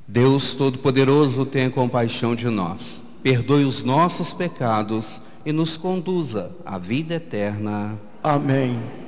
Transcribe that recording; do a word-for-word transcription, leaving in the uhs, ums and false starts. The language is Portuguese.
Deus Todo-Poderoso, tenha compaixão de nós, perdoe os nossos pecados e nos conduza à vida eterna. Amém.